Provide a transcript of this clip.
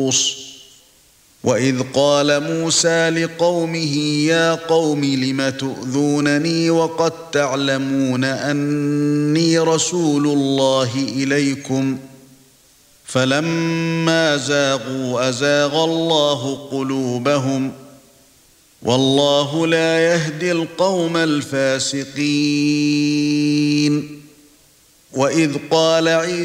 مَخْصُوصٍ. وَإِذْ قَالَ مُوسَى لِقَوْمِهِ يَا قَوْمِ لِمَ تُؤْذُونَنِي وَقَدْ تَعْلَمُونَ أَنِّي رَسُولُ اللَّهِ إِلَيْكُمْ فَلَمَّا زَاغُوا أَزَاغَ اللَّهُ قُلُوبَهُمْ وَاللَّهُ لَا يَهْدِي الْقَوْمَ الْفَاسِقِينَ. وَإِذْ قَالَ